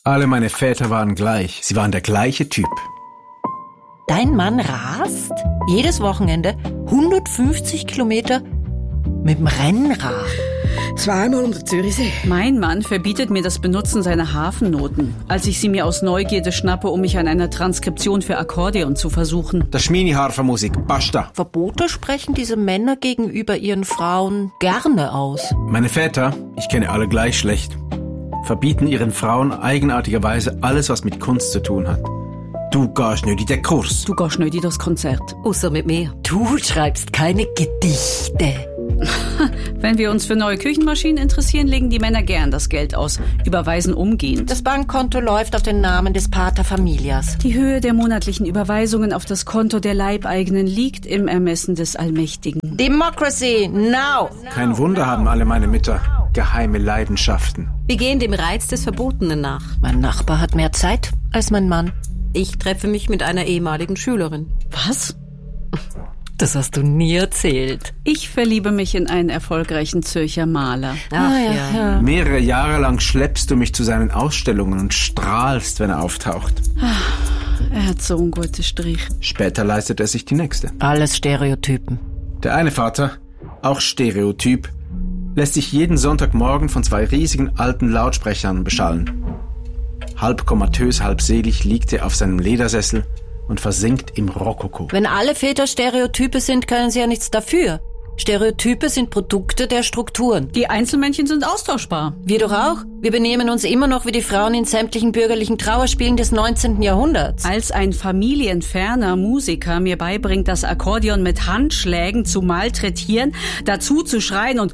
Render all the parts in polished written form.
Alle meine Väter waren gleich. Sie waren der gleiche Typ. Dein Mann rast jedes Wochenende 150 Kilometer mit dem Rennrad. Zweimal um den Zürichsee. Mein Mann verbietet mir das Benutzen seiner Hafennoten, als ich sie mir aus Neugierde schnappe, um mich an einer Transkription für Akkordeon zu versuchen. Das Schmini-Harfer-Musik, basta. Verbote sprechen diese Männer gegenüber ihren Frauen gerne aus. Meine Väter, ich kenne alle gleich schlecht, verbieten ihren Frauen eigenartigerweise alles, was mit Kunst zu tun hat. Du gehst nicht in den Kurs. Du gehst nicht in das Konzert. Ausser mit mir. Du schreibst keine Gedichte. Wenn wir uns für neue Küchenmaschinen interessieren, legen die Männer gern das Geld aus, überweisen umgehend. Das Bankkonto läuft auf den Namen des Pater Familias. Die Höhe der monatlichen Überweisungen auf das Konto der Leibeigenen liegt im Ermessen des Allmächtigen. Democracy, now! Kein Wunder haben alle meine Mütter geheime Leidenschaften. Wir gehen dem Reiz des Verbotenen nach. Mein Nachbar hat mehr Zeit als mein Mann. Ich treffe mich mit einer ehemaligen Schülerin. Was? Das hast du nie erzählt. Ich verliebe mich in einen erfolgreichen Zürcher Maler. Ach ja. Mehrere Jahre lang schleppst du mich zu seinen Ausstellungen und strahlst, wenn er auftaucht. Er hat so einen guten Strich. Später leistet er sich die nächste. Alles Stereotypen. Der eine Vater, auch Stereotyp, lässt sich jeden Sonntagmorgen von 2 riesigen alten Lautsprechern beschallen. Halb komatös, halb selig liegt er auf seinem Ledersessel und versinkt im Rokoko. Wenn alle Väter Stereotype sind, können sie ja nichts dafür. Stereotype sind Produkte der Strukturen. Die Einzelmännchen sind austauschbar. Wir doch auch. Wir benehmen uns immer noch wie die Frauen in sämtlichen bürgerlichen Trauerspielen des 19. Jahrhunderts. Als ein familienferner Musiker mir beibringt, das Akkordeon mit Handschlägen zu malträtieren, dazu zu schreien und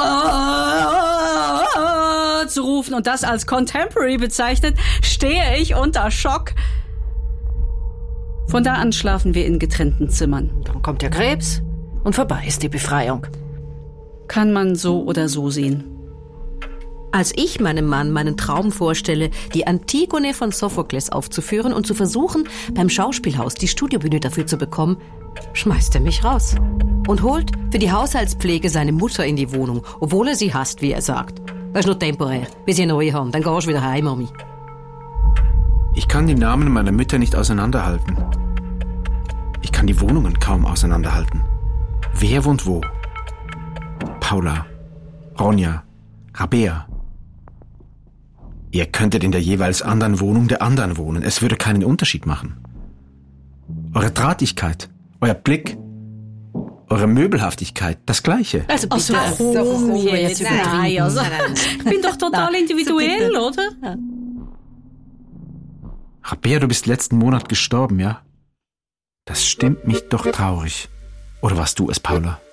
zu rufen und das als Contemporary bezeichnet, stehe ich unter Schock. Von da an schlafen wir in getrennten Zimmern. Dann kommt der Krebs und vorbei ist die Befreiung. Kann man so oder so sehen. Als ich meinem Mann meinen Traum vorstelle, die Antigone von Sophokles aufzuführen und zu versuchen, beim Schauspielhaus die Studiobühne dafür zu bekommen, schmeißt er mich raus und holt für die Haushaltspflege seine Mutter in die Wohnung, obwohl er sie hasst, wie er sagt. Das ist nur temporär, bis ich eine neue haben, dann gehst du wieder heim, Mami. Ich kann die Namen meiner Mütter nicht auseinanderhalten. Ich kann die Wohnungen kaum auseinanderhalten. Wer wohnt wo? Paula, Ronja, Rabea. Ihr könntet in der jeweils anderen Wohnung der anderen wohnen. Es würde keinen Unterschied machen. Eure Drahtigkeit, euer Blick, eure Möbelhaftigkeit, das Gleiche. Also bitte, ich bin doch total individuell, oder? Rabea, du bist letzten Monat gestorben, ja? Das stimmt mich doch traurig. Oder warst du es, Paula?